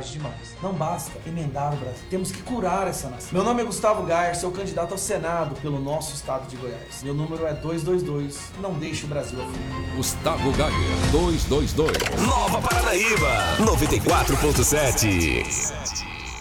tarde demais. Não basta emendar o Brasil. Temos que curar essa nação. Meu nome é Gustavo Gayer, sou candidato ao Senado pelo nosso estado de Goiás. Meu número é 222. Não deixe o Brasil afundar. Gustavo Gayer, 222. Nova Paranaíba, 94.7.